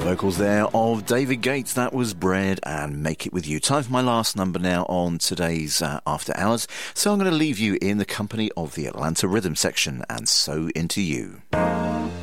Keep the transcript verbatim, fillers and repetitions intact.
Vocals there of David Gates. That was Bread and Make It With You. Time for my last number now on today's uh, After Hours. So I'm going to leave you in the company of the Atlanta Rhythm section, and So Into You.